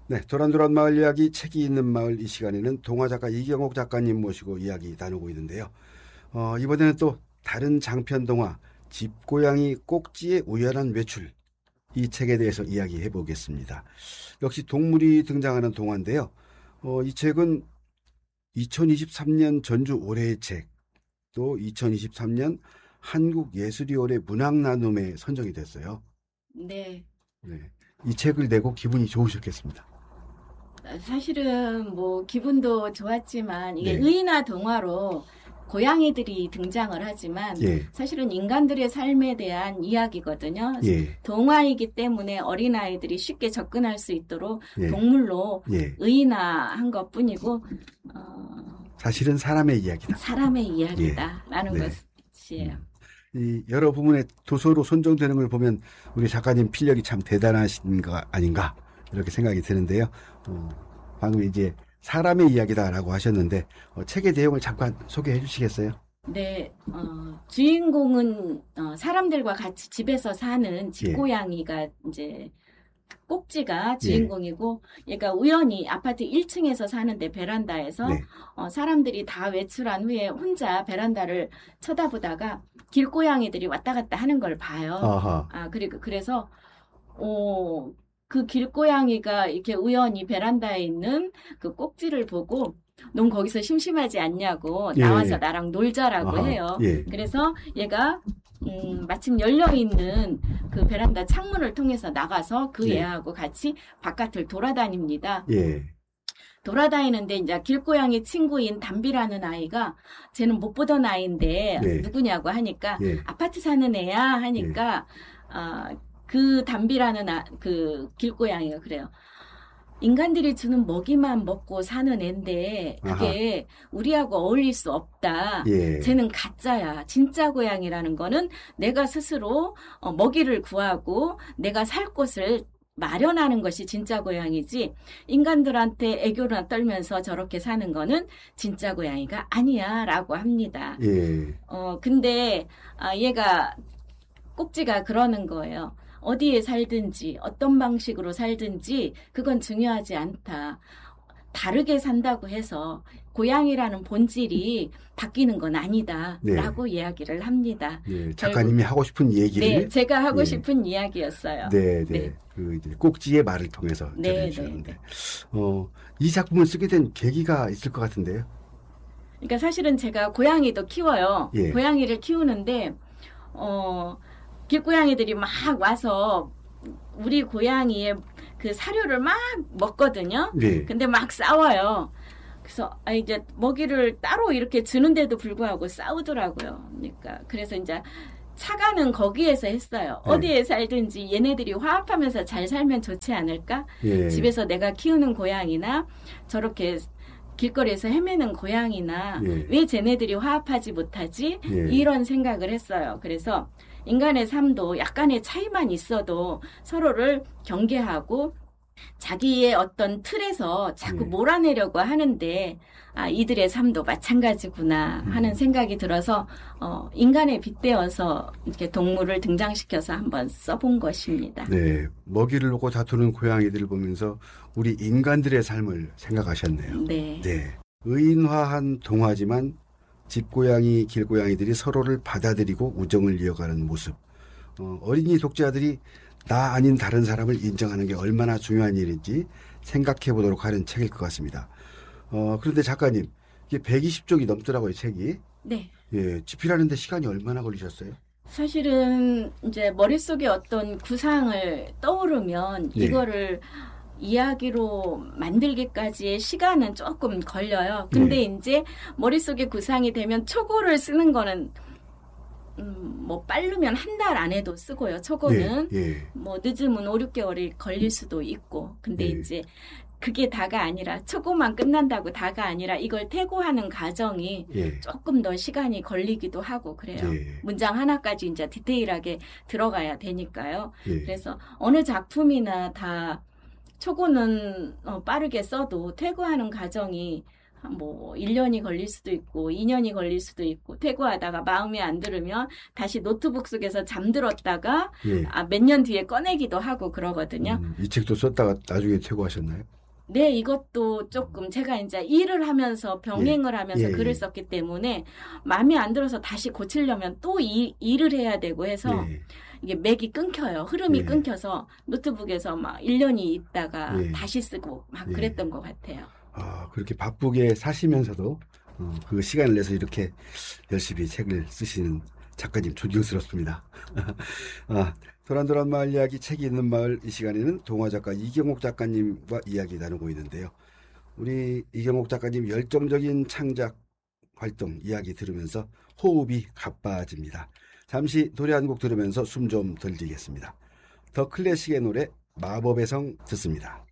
네, 도란도란 마을 이야기 책이 있는 마을 이 시간에는 동화작가 이경옥 작가님 모시고 이야기 나누고 있는데요. 이번에는 또 다른 장편 동화 집고양이 꼭지의 우연한 외출 이 책에 대해서 이야기해 보겠습니다. 역시 동물이 등장하는 동화인데요. 이 책은 2023년 전주 올해의 책, 또 2023년 한국예술이 올해 문학나눔에 선정이 됐어요. 네. 네, 이 책을 내고 기분이 좋으셨겠습니다. 사실은 뭐 기분도 좋았지만 이게 네. 의인화 동화로 고양이들이 등장을 하지만 예. 사실은 인간들의 삶에 대한 이야기거든요. 예. 동화이기 때문에 어린아이들이 쉽게 접근할 수 있도록 예. 동물로 예. 의인화한 것뿐이고 사실은 사람의 이야기다. 사람의 이야기다라는 네. 것이에요. 이 여러 부분의 도서로 선정되는 걸 보면 우리 작가님 필력이 참 대단하신 거 아닌가 이렇게 생각이 드는데요. 방금 이제 사람의 이야기다라고 하셨는데 책의 내용을 잠깐 소개해 주시겠어요? 네, 주인공은 사람들과 같이 집에서 사는 집고양이가 이제 꼭지가 주인공이고 얘가 우연히 아파트 1층에서 사는데 베란다에서 네. 사람들이 다 외출한 후에 혼자 베란다를 쳐다보다가 길고양이들이 왔다 갔다 하는 걸 봐요. 아하. 그래서 그 길고양이가 이렇게 우연히 베란다에 있는 그 꼭지를 보고 넌 거기서 심심하지 않냐고 나와서 나랑 놀자라고 해요. 그래서 얘가 마침 열려있는 그 베란다 창문을 통해서 나가서 그 애하고 같이 바깥을 돌아다닙니다. 돌아다니는데 이제 길고양이 친구인 담비라는 아이가 쟤는 못 보던 아이인데 누구냐고 하니까 아파트 사는 애야 하니까 그 담비라는 그 길고양이가 그래요. 인간들이 주는 먹이만 먹고 사는 앤데 그게 우리하고 어울릴 수 없다. 쟤는 가짜야. 진짜 고양이라는 거는 내가 스스로 먹이를 구하고 내가 살 곳을 마련하는 것이 진짜 고양이지 인간들한테 애교나 떨면서 저렇게 사는 거는 진짜 고양이가 아니야 라고 합니다. 근데 얘가 꼭지가 그러는 거예요. 어디에 살든지 어떤 방식으로 살든지 그건 중요하지 않다. 다르게 산다고 해서 고양이라는 본질이 바뀌는 건 아니다. 라고 이야기를 합니다. 작가님이 하고 싶은 얘기를. 네, 제가 하고 싶은 이야기였어요. 네. 그 이제 꼭지의 말을 통해서 전해주셨는데. 이 작품을 쓰게 된 계기가 있을 것 같은데요. 그러니까 사실은 제가 고양이도 키워요. 고양이를 키우는데 길고양이들이 막 와서 우리 고양이의 그 사료를 막 먹거든요. 근데 막 싸워요. 그래서 이제 먹이를 따로 이렇게 주는데도 불구하고 싸우더라고요. 그래서 이제 차가는 거기에서 했어요. 어디에 살든지 얘네들이 화합하면서 잘 살면 좋지 않을까? 집에서 내가 키우는 고양이나 저렇게 길거리에서 헤매는 고양이나 왜 쟤네들이 화합하지 못하지? 이런 생각을 했어요. 그래서 인간의 삶도 약간의 차이만 있어도 서로를 경계하고 자기의 어떤 틀에서 자꾸 몰아내려고 하는데 이들의 삶도 마찬가지구나 하는 생각이 들어서 인간에 빗대어서 이렇게 동물을 등장시켜서 한번 써본 것입니다. 네, 먹이를 놓고 다투는 고양이들을 보면서 우리 인간들의 삶을 생각하셨네요. 네. 의인화한 동화지만 집고양이, 길고양이들이 서로를 받아들이고 우정을 이어가는 모습. 어린이 독자들이 나 아닌 다른 사람을 인정하는 게 얼마나 중요한 일인지 생각해 보도록 하는 책일 것 같습니다. 그런데 작가님, 이게 120쪽이 넘더라고요, 책이. 네. 집필하는데 시간이 얼마나 걸리셨어요? 사실은 이제 머릿속에 어떤 구상을 떠오르면 이거를 이야기로 만들기까지의 시간은 조금 걸려요. 근데 이제 머릿속에 구상이 되면 초고를 쓰는 거는 뭐 빠르면 한 달 안에도 쓰고요. 초고는 뭐 늦으면 5, 6개월이 걸릴 수도 있고. 근데 이제 그게 다가 아니라 초고만 끝난다고 다가 아니라 이걸 태고하는 과정이 조금 더 시간이 걸리기도 하고 그래요. 문장 하나까지 이제 디테일하게 들어가야 되니까요. 그래서 어느 작품이나 다 초고는 빠르게 써도 퇴고하는 과정이 뭐 1년이 걸릴 수도 있고 2년이 걸릴 수도 있고 퇴고하다가 마음에 안 들으면 다시 노트북 속에서 잠들었다가 예. 몇 년 뒤에 꺼내기도 하고 그러거든요. 이 책도 썼다가 나중에 퇴고하셨나요? 네, 이것도 조금 제가 이제 일을 하면서 병행을 하면서 예, 글을 예. 썼기 때문에 마음에 안 들어서 다시 고치려면 또 일을 해야 되고 해서 예. 이게 맥이 끊겨요. 흐름이 예. 끊겨서 노트북에서 막 1년이 있다가 예. 다시 쓰고 막 예. 그랬던 것 같아요. 그렇게 바쁘게 사시면서도 그 시간을 내서 이렇게 열심히 책을 쓰시는 작가님 존경스럽습니다. 도란도란 마을 이야기 책이 있는 마을 이 시간에는 동화작가 이경옥 작가님과 이야기 나누고 있는데요. 우리 이경옥 작가님 열정적인 창작 활동 이야기 들으면서 호흡이 가빠집니다. 잠시 노래 한 곡 들으면서 숨 좀 돌리겠습니다. 더 클래식의 노래 마법의 성 듣습니다.